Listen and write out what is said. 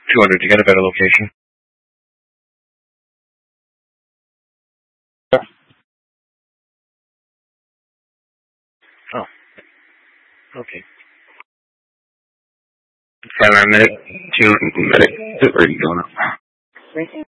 200 to get a better location. Oh, okay. Medic, 2 medic, where are you going up? Right there.